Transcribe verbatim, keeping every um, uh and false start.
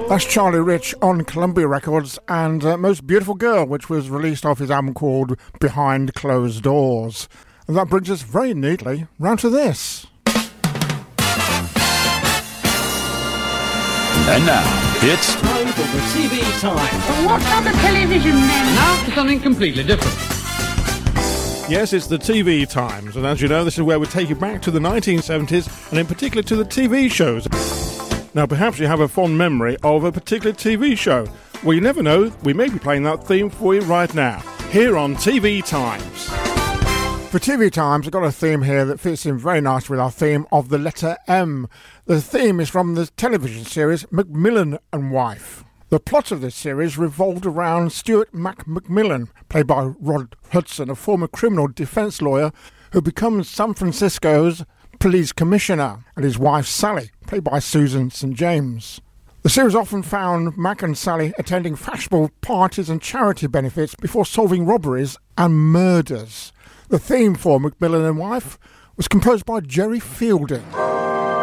That's Charlie Rich on Columbia Records and uh, Most Beautiful Girl, which was released off his album called Behind Closed Doors. And that brings us very neatly round to this. And now, it's time for the T V time. What's on the television then? Now for something completely different. Yes, it's the T V Times, and as you know, this is where we take you back to the nineteen seventies, and in particular to the T V shows. Now, perhaps you have a fond memory of a particular T V show. Well, you never know, we may be playing that theme for you right now, here on T V Times. For T V Times, I've got a theme here that fits in very nicely with our theme of the letter M. The theme is from the television series Macmillan and Wife. The plot of this series revolved around Stuart Mac Macmillan, played by Rod Hudson, a former criminal defence lawyer who becomes San Francisco's police commissioner, and his wife Sally, played by Susan Saint James. The series often found Mac and Sally attending fashionable parties and charity benefits before solving robberies and murders. The theme for Macmillan and Wife was composed by Jerry Fielding.